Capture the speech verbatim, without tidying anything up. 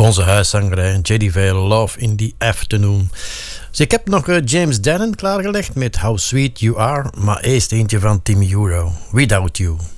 Onze huiszanger, J D Vale, Love in the Afternoon. Dus ik heb nog uh, James Dannon klaargelegd met How Sweet You Are, maar eerst eentje van Tim Euro, Without You.